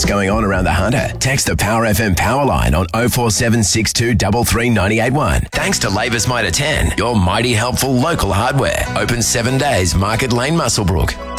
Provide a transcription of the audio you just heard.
what's going on around the Hunter, text the Power FM power line on 0476 233 981. Thanks to Labour's Mitre 10, your mighty helpful local hardware. Open 7 days, Market Lane, Muswellbrook.